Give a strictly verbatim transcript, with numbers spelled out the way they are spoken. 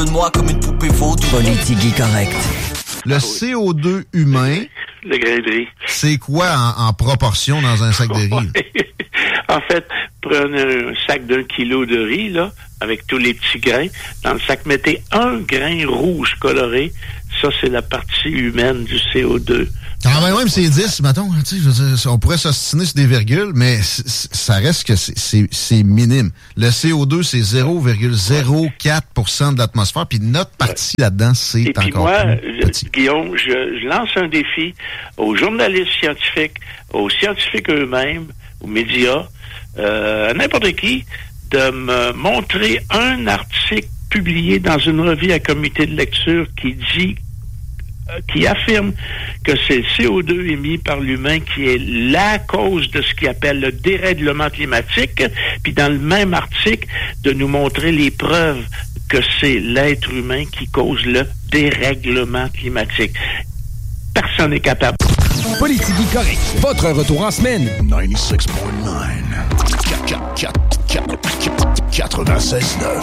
veux de moi comme une poupée vaudou. Politique correct. Le C O deux humain, le grain de riz. C'est quoi en, en proportion dans un sac de riz? En fait, prenez un sac d'un kilo de riz, là, avec tous les petits grains. Dans le sac, mettez un grain rouge coloré. Ça, c'est la partie humaine du C O deux. Quand même, même c'est dix, mettons. Tu sais, je veux dire, on pourrait s'ostiner sur des virgules, mais c- c- ça reste que c'est, c'est, c'est minime. Le C O deux, c'est zéro virgule zéro quatre pour cent de l'atmosphère, puis notre partie ouais. là-dedans, c'est Et encore moi, plus petit. Je, Guillaume, je, je lance un défi aux journalistes scientifiques, aux scientifiques eux-mêmes, aux médias, euh, à n'importe qui, de me montrer un article publié dans une revue à comité de lecture qui dit qui affirme que c'est le C O deux émis par l'humain qui est la cause de ce qu'il appelle le dérèglement climatique, puis dans le même article, de nous montrer les preuves que c'est l'être humain qui cause le dérèglement climatique. Personne n'est capable. Politique correct. Votre retour en semaine. quatre-vingt-seize neuf